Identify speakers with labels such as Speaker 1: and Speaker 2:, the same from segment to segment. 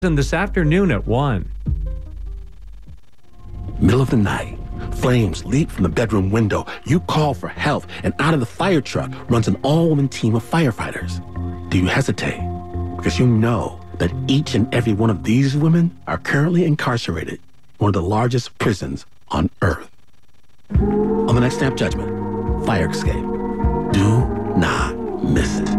Speaker 1: And this afternoon at 1.
Speaker 2: Middle of the night, flames leap from the bedroom window. You call for help, and out of the fire truck runs an all-woman team of firefighters. Do you hesitate? Because you know that each and every one of these women are currently incarcerated in one of the largest prisons on Earth. On the next Snap Judgment, Fire Escape. Do not miss it.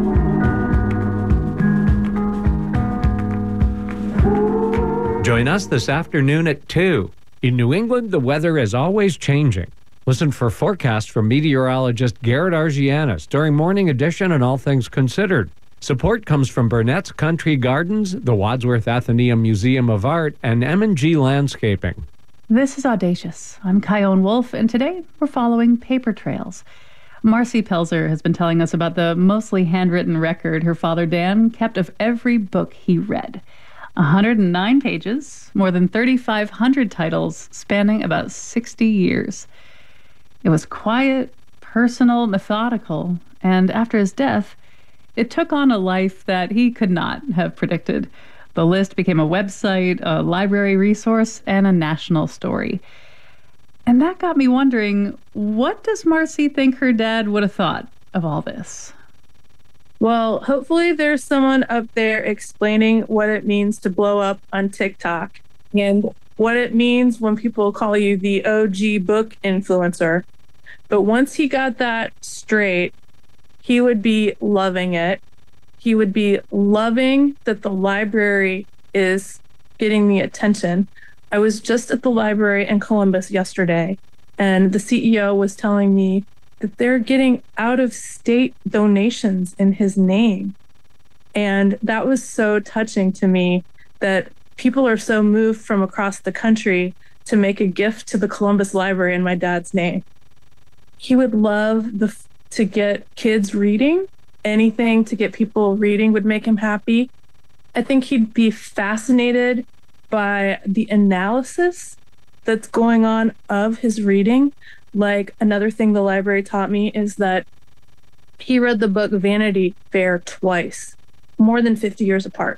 Speaker 1: Join us this afternoon at 2. In New England, the weather is always changing. Listen for forecasts from meteorologist Garrett Argianis during Morning Edition and All Things Considered. Support comes from Burnett's Country Gardens, the Wadsworth Atheneum Museum of Art, and M&G Landscaping.
Speaker 3: This is Audacious. I'm Kyone Wolf, and today we're following paper trails. Marcy Pelzer has been telling us about the mostly handwritten record her father Dan kept of every book he read. 109 pages, more than 3,500 titles, spanning about 60 years. It was quiet, personal, methodical, and after his death, it took on a life that he could not have predicted. The list became a website, a library resource, and a national story. And that got me wondering, what does Marcy think her dad would have thought of all this?
Speaker 4: Well, hopefully there's someone up there explaining what it means to blow up on TikTok and what it means when people call you the OG book influencer. But once he got that straight, he would be loving it. He would be loving that the library is getting the attention. I was just at the library in Columbus yesterday, and the CEO was telling me that they're getting out-of-state donations in his name. And that was so touching to me that people are so moved from across the country to make a gift to the Columbus Library in my dad's name. He would love to get kids reading. Anything to get people reading would make him happy. I think he'd be fascinated by the analysis that's going on of his reading. Like, another thing the library taught me is that he read the book Vanity Fair twice, more than 50 years apart.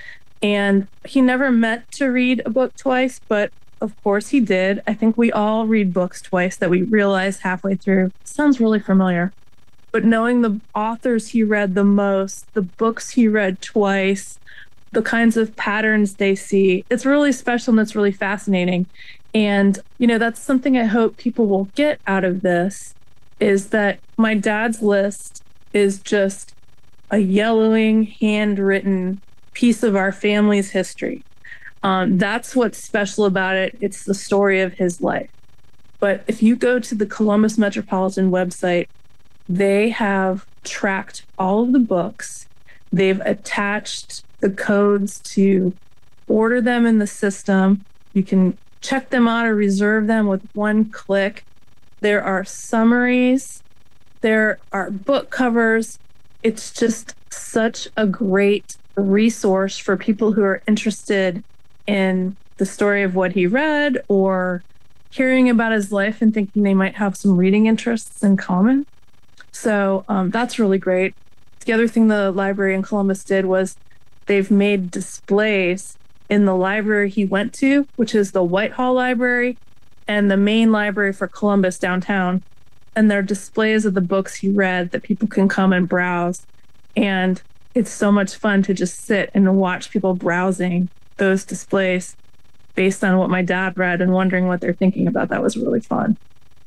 Speaker 4: And he never meant to read a book twice, but of course he did. I think we all read books twice that we realize halfway through. Sounds really familiar. But knowing the authors he read the most, the books he read twice, the kinds of patterns they see, it's really special and it's really fascinating. And, that's something I hope people will get out of this, is that my dad's list is just a yellowing, handwritten piece of our family's history. That's what's special about it. It's the story of his life. But if you go to the Columbus Metropolitan website, they have tracked all of the books. They've attached the codes to order them in the system. You can check them out or reserve them with one click. There are summaries. There are book covers. It's just such a great resource for people who are interested in the story of what he read or hearing about his life and thinking they might have some reading interests in common. So that's really great. The other thing the library in Columbus did was they've made displays in the library he went to, which is the Whitehall Library, and the main library for Columbus downtown. And they're displays of the books he read that people can come and browse. And it's so much fun to just sit and watch people browsing those displays based on what my dad read and wondering what they're thinking about. That was really fun.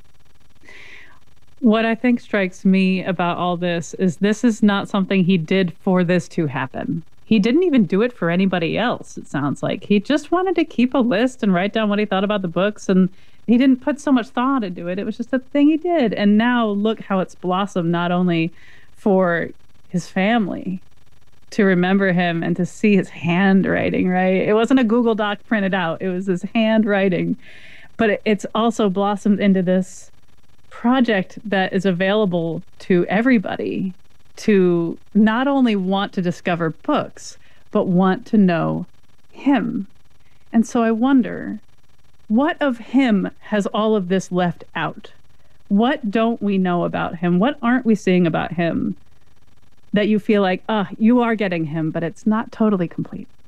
Speaker 3: What I think strikes me about all this is not something he did for this to happen. He didn't even do it for anybody else, it sounds like. He just wanted to keep a list and write down what he thought about the books, and he didn't put so much thought into it. It was just a thing he did. And now look how it's blossomed, not only for his family to remember him and to see his handwriting, right? It wasn't a Google Doc printed out. It was his handwriting. But it's also blossomed into this project that is available to everybody to not only want to discover books, but want to know him. And so I wonder, what of him has all of this left out? What don't we know about him? What aren't we seeing about him that you feel like, you are getting him, but it's not totally complete?